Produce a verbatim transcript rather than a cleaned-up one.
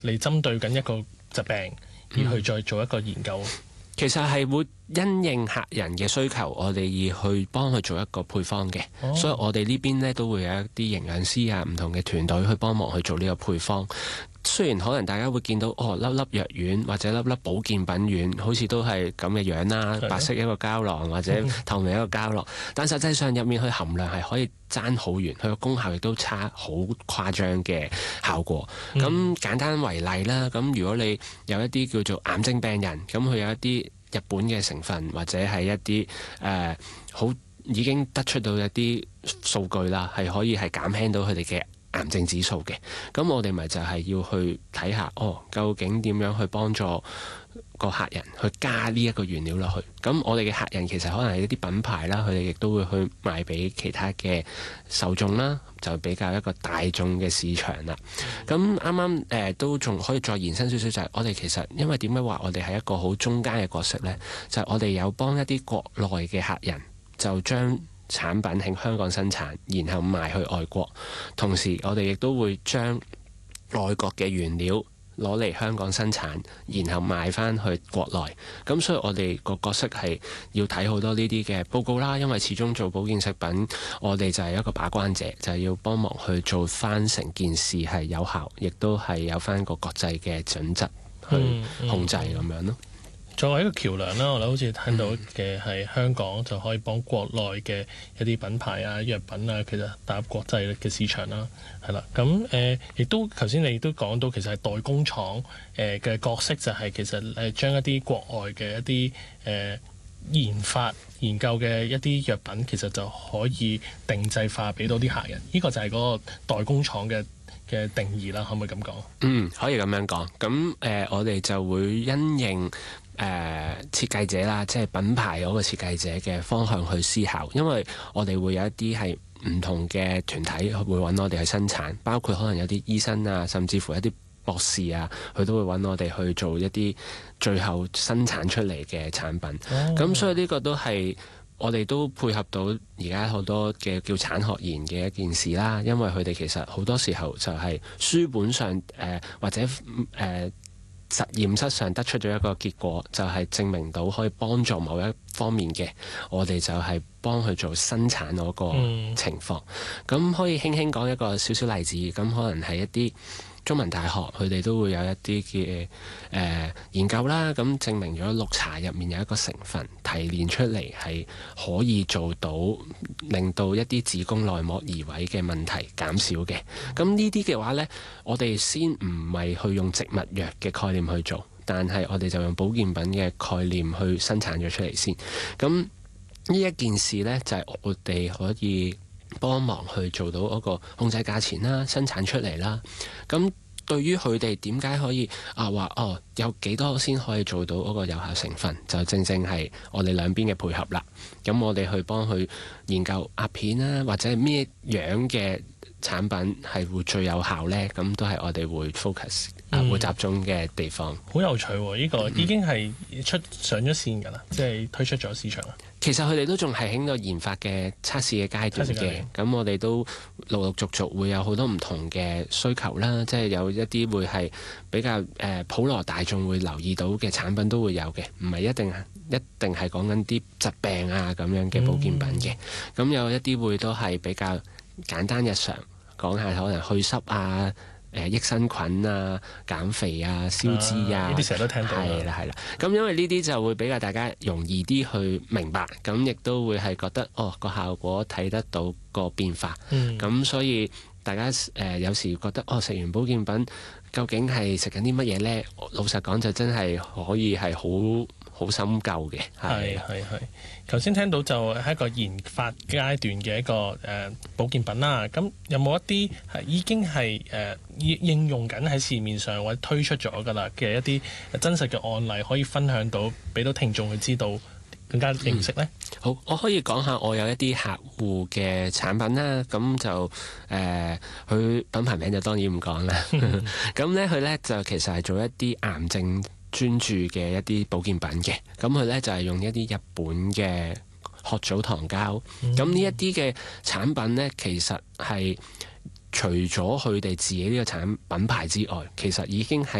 你針對緊一個疾病而去再做一個研究？嗯、 其實係會因應客人嘅需求，我哋而去幫佢做一個配方嘅。哦、所以我哋呢邊呢，都會有一啲營養師啊，唔同嘅團隊去幫忙去做呢個配方。雖然可能大家會見到哦，粒粒藥丸或者粒粒保健品丸好似都係咁嘅樣啦，的白色一個膠囊或者透明一個膠囊，嗯、但實際上入面佢含量係可以爭好遠，佢個功效亦都差好誇張嘅效果。咁、嗯、簡單為例啦，咁如果你有一啲叫做癌症病人，咁佢有一啲日本嘅成分或者係一啲誒好已經得出到一啲數據啦，係可以係減輕到佢哋嘅癌症指數嘅，咁我哋咪就係要去睇下，哦，究竟點樣去幫助個客人去加呢一個原料落去？咁我哋嘅客人其實可能係一啲品牌啦，佢哋亦都會去賣俾其他嘅受眾啦，就比較一個大眾嘅市場啦。咁啱啱誒都仲可以再延伸少少，就係我哋其實因為點解話我哋係一個好中間嘅角色呢？就係我哋有幫一啲國內嘅客人就將產品喺香港生產，然後賣去外國。同時，我哋亦都會將外國嘅原料攞嚟香港生產，然後賣翻去國內。咁所以我哋個角色係要睇好多呢啲嘅報告啦。因為始終做保健食品，我哋就係一個把關者，就係要幫忙去做翻成件事係有效，亦都係有翻個國際嘅準則去控制咁樣咯。 作為一個橋梁啦，我哋好似聽到嘅係香港就可以幫國內嘅一啲品牌啊、藥品啊，其實打入國際嘅市場啦，係啦。咁誒，亦都頭先你都講到，其實係代工廠誒嘅角色就係其實誒將一啲國外嘅一啲誒、呃、研發研究嘅一啲藥品，其實就可以定製化俾到啲客人。呢、這個就係嗰個代工廠嘅嘅定義啦，可唔可以咁講？ 嗯，可以咁樣講。咁誒、呃，我哋就會因應誒、呃、設計者啦，即係品牌嗰個設計者嘅方向去思考，因為我哋會有一啲係唔同嘅團體會揾我哋去生產，包括可能有啲醫生啊，甚至乎一啲博士啊，佢都會揾我哋去做一啲最後生產出嚟嘅產品。咁、哦、所以呢個都係我哋都配合到而家好多嘅叫產學研嘅一件事啦，因為佢哋其實好多時候就係書本上誒、呃、或者誒。呃實驗室上得出咗一個結果，就係、是、證明到可以幫助某一方面嘅，我哋就係幫佢做生產嗰個情況。咁、嗯、可以輕輕講一個少少例子，咁可能係一啲中文大學佢哋都會有一啲嘅誒研究啦，咁證明咗綠茶入面有一個成分提煉出嚟係可以做到令到一啲子宮內膜移位嘅問題減少嘅。咁呢啲嘅話呢，我哋先唔係去用植物藥嘅概念去做，但係我哋就用保健品嘅概念去生產咗出嚟先。咁呢一件事呢，就係、是、我哋可以幫忙去做到嗰個控制價錢啦，生產出嚟啦。咁對於佢哋點解可以啊話哦有幾多先可以做到嗰個有效成分，就正正係我哋兩邊嘅配合啦。咁我哋去幫佢研究鴉片啦，或者係咩樣嘅產品係會最有效呢？咁都係我哋會 focus、嗯、會集中嘅地方。 好有趣喎！呢、這個已經係出上咗線㗎啦，嗯、即係推出咗市場啦。 其實佢哋都仲係喺個研發嘅測試嘅階段嘅，咁我哋都陸陸續續會有好多唔同嘅需求啦，即係有一啲會係比較誒、呃、普羅大眾會留意到嘅產品都會有嘅，唔係一定一定係講緊啲疾病啊咁樣嘅保健品嘅，咁、嗯、有一啲會都係比較簡單日常講下，可能去濕啊。誒、呃、益生菌啊、減肥啊、消脂啊， 呢啲成日都聽到。 係啦，係啦。咁因為呢啲就會比較大家容易啲去明白，咁亦都會係覺得哦個效果睇得到個變化。咁、嗯、所以大家誒、呃、有時覺得哦食完保健品究竟係食緊啲乜嘢呢？老實講就真係可以係好好深究嘅。 係係係。頭先聽到就係一個研發階段嘅一個誒、呃、保健品啦。咁有冇一啲係已經係誒應應用緊喺市面上或者推出咗㗎啦嘅一啲真實嘅案例，可以分享到俾到聽眾去知道更加認識呢？ 嗯、好，我可以講下我有一啲客戶嘅產品啦。咁就誒，佢、呃、品牌名就當然唔講啦。咁咧，佢咧就其實係做一啲癌症專注嘅一啲保健品嘅，咁佢咧就係、是、用一啲日本嘅褐藻糖膠，咁呢一啲嘅產品咧，其實係除咗佢哋自己呢個產品牌之外，其實已經喺